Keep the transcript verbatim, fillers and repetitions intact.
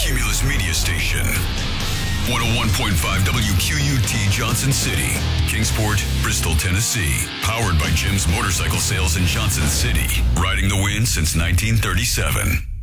Cumulus Media Station. one oh one point five W Q U T Johnson City, Kingsport, Bristol, Tennessee. Powered by Jim's Motorcycle Sales in Johnson City. Riding the wind since nineteen thirty-seven.